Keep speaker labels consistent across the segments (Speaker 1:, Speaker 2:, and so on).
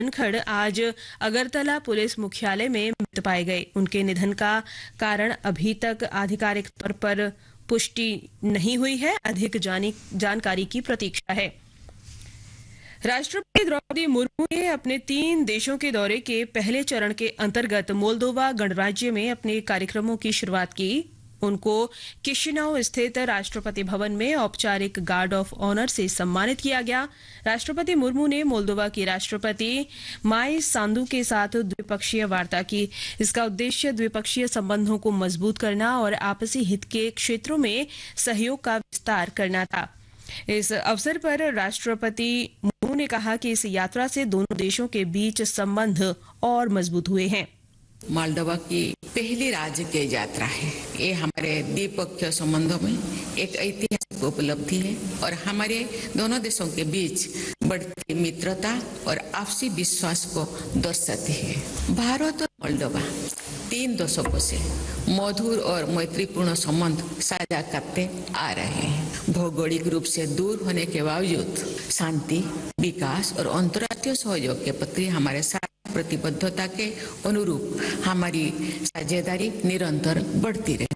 Speaker 1: धनखड़ आज अगरतला पुलिस मुख्यालय में मृत पाए गए। उनके निधन का कारण अभी तक आधिकारिक तौर पर पुष्टि नहीं हुई है। अधिक जानकारी की प्रतीक्षा है। राष्ट्रपति द्रौपदी मुर्मू ने अपने 3 देशों के दौरे के पहले चरण के अंतर्गत मोल्दोवा गणराज्य में अपने कार्यक्रमों की शुरुआत की। उनको किशिनाउ स्थित राष्ट्रपति भवन में औपचारिक गार्ड ऑफ ऑनर से सम्मानित किया गया। राष्ट्रपति मुर्मू ने मोल्दोवा की राष्ट्रपति माई सांदू के साथ द्विपक्षीय वार्ता की। इसका उद्देश्य द्विपक्षीय संबंधों को मजबूत करना और आपसी हित के क्षेत्रों में सहयोग का विस्तार करना था। इस अवसर पर राष्ट्रपति मुर्मू ने कहा कि इस यात्रा से दोनों देशों के बीच संबंध और मजबूत हुए हैं।
Speaker 2: मोल्दोवा की पहली राज्य की यात्रा है। ये हमारे द्विपक्षीय संबंधों में एक ऐतिहासिक उपलब्धि है और हमारे दोनों देशों के बीच बढ़ती मित्रता और आपसी विश्वास को दर्शाती है। भारत और मोल्दोवा 3 दशकों से मधुर और मैत्रीपूर्ण संबंध साझा करते आ रहे हैं। भौगोलिक रूप से दूर होने के बावजूद शांति, विकास और अंतर्राष्ट्रीय सहयोग के प्रति हमारे साथ प्रतिबद्धता के अनुरूप हमारी साझेदारी निरंतर बढ़ती रहे।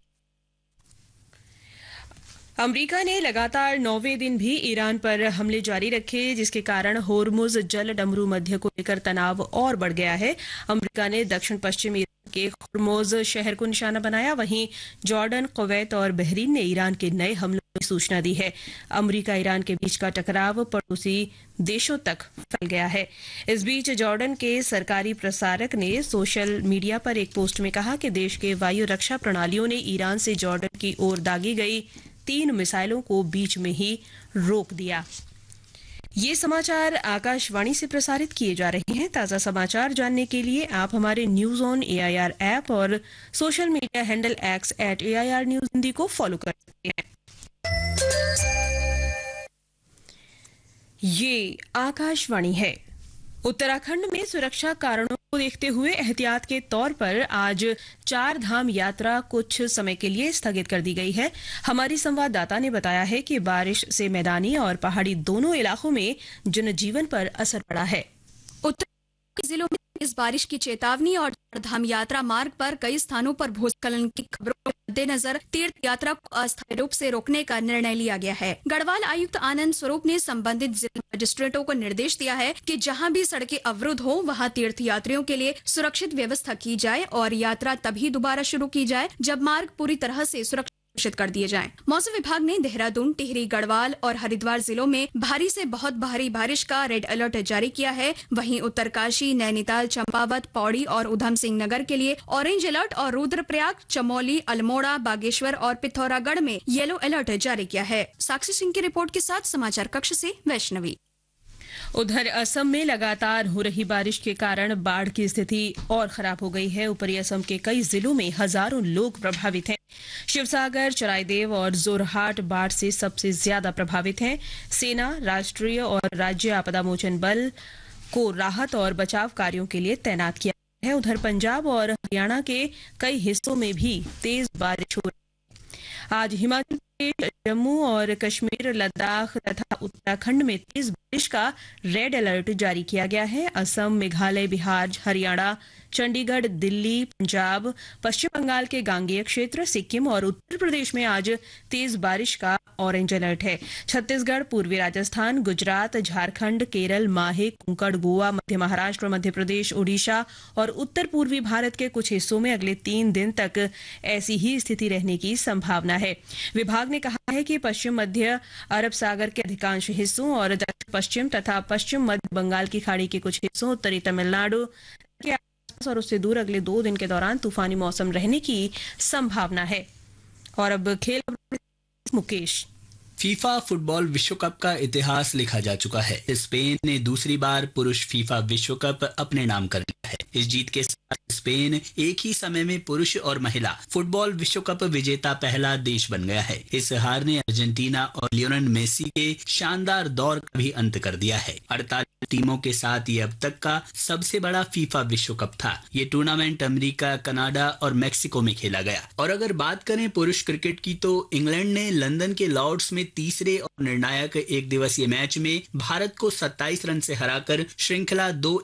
Speaker 1: अमेरिका ने लगातार 9वें दिन भी ईरान पर हमले जारी रखे, जिसके कारण होर्मुज जल डमरू मध्य को लेकर तनाव और बढ़ गया है। अमेरिका ने दक्षिण पश्चिम ईरान के होर्मुज शहर को निशाना बनाया। वहीं जॉर्डन, कुवैत और बहरीन ने ईरान के नए हमलों की सूचना दी है। अमेरिका ईरान के बीच का टकराव पड़ोसी देशों तक फैल गया है। इस बीच जॉर्डन के सरकारी प्रसारक ने सोशल मीडिया पर एक पोस्ट में कहा कि देश के वायु रक्षा प्रणालियों ने ईरान से जॉर्डन की ओर दागी गई 3 मिसाइलों को बीच में ही रोक दिया। ये समाचार आकाशवाणी से प्रसारित किए जा रहे हैं। ताज़ा समाचार जानने के लिए आप हमारे न्यूज ऑन एआईआर ऐप और social media handle x @AIR news Hindi को फॉलो कर सकते हैं। ये आकाशवाणी है। उत्तराखंड में सुरक्षा कारणों को देखते हुए एहतियात के तौर पर आज 4 धाम यात्रा कुछ समय के लिए स्थगित कर दी गई है। हमारी संवाददाता ने बताया है कि बारिश से मैदानी और पहाड़ी दोनों इलाकों में जनजीवन पर असर पड़ा है।
Speaker 3: उत्तर जिलों में इस बारिश की चेतावनी और 4 धाम यात्रा मार्ग पर कई स्थानों पर भूस्खलन की खबरों के मद्देनजर तीर्थ यात्रा को अस्थायी रूप से रोकने का निर्णय लिया गया है। गढ़वाल आयुक्त आनंद स्वरूप ने संबंधित जिला मजिस्ट्रेटों को निर्देश दिया है कि जहां भी सड़कें अवरुद्ध हो वहां तीर्थ यात्रियों के लिए सुरक्षित व्यवस्था की जाए और यात्रा तभी दोबारा शुरू की जाए जब मार्ग पूरी तरह से सुरक्षित कर दिए जाएं। मौसम विभाग ने देहरादून, टिहरी, गढ़वाल और हरिद्वार जिलों में भारी से बहुत भारी बारिश का रेड अलर्ट जारी किया है। वहीं उत्तरकाशी, नैनीताल, चंपावत, पौड़ी और उधम सिंह नगर के लिए ऑरेंज अलर्ट और रुद्रप्रयाग, चमोली, अल्मोड़ा, बागेश्वर और पिथौरागढ़ में येलो अलर्ट जारी किया है। साक्षी सिंह की रिपोर्ट के साथ समाचार कक्ष से वैष्णवी।
Speaker 1: उधर असम में लगातार हो रही बारिश के कारण बाढ़ की स्थिति और खराब हो गई है। ऊपरी असम के कई जिलों में हजारों लोग प्रभावित हैं। शिवसागर, चराईदेव और जोरहाट बाढ़ से सबसे ज्यादा प्रभावित हैं। सेना, राष्ट्रीय और राज्य आपदा मोचन बल को राहत और बचाव कार्यों के लिए तैनात किया गया है। उधर पंजाब और हरियाणा के कई हिस्सों में भी तेज बारिश हो रही है। आज हिमाचल प्रदेश, जम्मू और कश्मीर, लद्दाख तथा उत्तराखंड में तेज बारिश का रेड अलर्ट जारी किया गया है। असम, मेघालय, बिहार, हरियाणा, चंडीगढ़, दिल्ली, पंजाब, पश्चिम बंगाल के गांगेय क्षेत्र, सिक्किम और उत्तर प्रदेश में आज तेज बारिश का ऑरेंज अलर्ट है। छत्तीसगढ़, पूर्वी राजस्थान, गुजरात, झारखंड, केरल, माहे, कोंकण, गोवा, मध्य महाराष्ट्र, मध्य प्रदेश, ओडिशा और उत्तर पूर्वी भारत के कुछ हिस्सों में अगले 3 दिन तक ऐसी ही स्थिति रहने की संभावना है। विभाग ने कहा है कि पश्चिम मध्य अरब सागर के अधिकांश हिस्सों और दक्षिण पश्चिम तथा पश्चिम मध्य बंगाल की खाड़ी के कुछ हिस्सों, उत्तरी तमिलनाडु के आसपास और उससे दूर अगले 2 दिन के दौरान तूफानी मौसम रहने की संभावना है। और अब खेल, मुकेश।
Speaker 4: फीफा फुटबॉल विश्व कप का इतिहास लिखा जा चुका है। स्पेन ने दूसरी बार पुरुष फीफा विश्व कप अपने नाम कर लिया है। इस जीत के साथ स्पेन एक ही समय में पुरुष और महिला फुटबॉल विश्व कप विजेता पहला देश बन गया है। इस हार ने अर्जेंटीना और लियोनेल मेसी के शानदार दौर का भी अंत कर दिया है। 48 टीमों के साथ ये अब तक का सबसे बड़ा फीफा विश्व कप था। ये टूर्नामेंट अमेरिका, कनाडा और मैक्सिको में खेला गया। और अगर बात करें पुरुष क्रिकेट की तो इंग्लैंड ने लंदन के लॉर्ड्स में तीसरे और निर्णायक एक दिवसीय मैच में भारत को 27 रन से हराकर श्रृंखला 2